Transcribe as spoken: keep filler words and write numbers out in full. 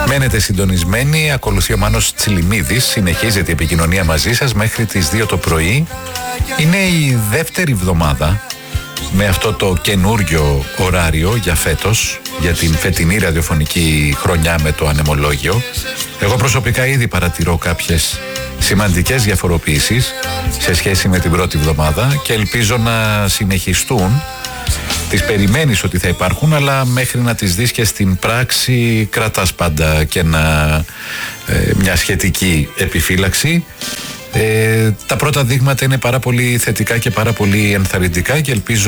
Μένετε συντονισμένοι, ακολουθεί ο Μάνος Τσιλιμίδης, συνεχίζεται η επικοινωνία μαζί σας μέχρι τις δύο το πρωί. Είναι η δεύτερη εβδομάδα με αυτό το καινούριο ωράριο για φέτος, για την φετινή ραδιοφωνική χρονιά με το ανεμολόγιο. Εγώ προσωπικά ήδη παρατηρώ κάποιες σημαντικές διαφοροποιήσεις σε σχέση με την πρώτη εβδομάδα και ελπίζω να συνεχιστούν. Τις περιμένεις ότι θα υπάρχουν, αλλά μέχρι να τις δεις και στην πράξη κρατάς πάντα και ένα, ε, μια σχετική επιφύλαξη. Ε, τα πρώτα δείγματα είναι πάρα πολύ θετικά και πάρα πολύ ενθαρρυντικά και ελπίζω